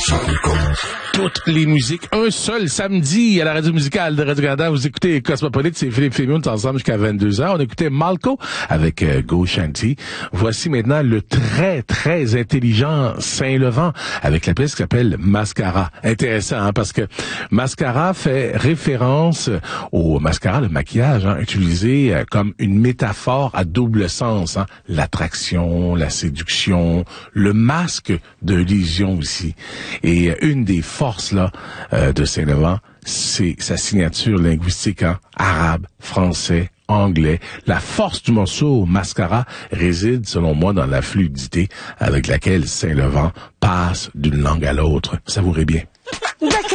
Toutes les musiques, un seul samedi à la radio musicale de Radio-Canada. Vous écoutez Cosmopolite, c'est Philippe Fémion, on est ensemble jusqu'à 22h. On écoutait Malco avec Go Shanty. Voici maintenant le très, très intelligent Saint-Laurent avec la pièce qui s'appelle Mascara. Intéressant, hein, parce que Mascara fait référence au mascara, le maquillage, hein, utilisé comme une métaphore à double sens. Hein, l'attraction, la séduction, le masque de l'illusion aussi. Et une des forces là de Saint-Laurent, c'est sa signature linguistique, hein, arabe, français, anglais. La force du morceau Mascara réside, selon moi, dans la fluidité avec laquelle Saint-Laurent passe d'une langue à l'autre. Savourez bien.